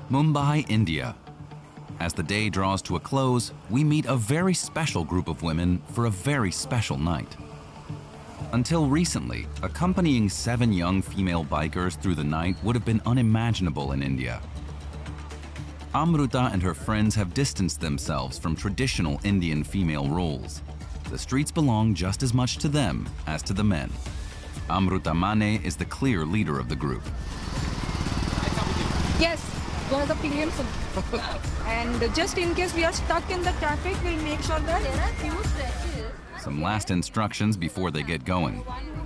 Mumbai, India. As the day draws to a close, we meet a very special group of women for a very special night. Until recently, accompanying 7 young female bikers through the night would have been unimaginable in India. Amruta and her friends have distanced themselves from traditional Indian female roles. The streets belong just as much to them as to the men. Amruta Mane is the clear leader of the group. Yes, one of the premium food. And just in case we are stuck in the traffic, we'll make sure that there are few stretches. Some last instructions before they get going.